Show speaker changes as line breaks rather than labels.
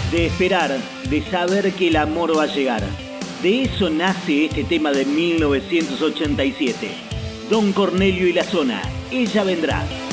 de esperar, de saber que el amor va a llegar. De eso nace este tema de 1987. Don Cornelio y la Zona, Ella Vendrá.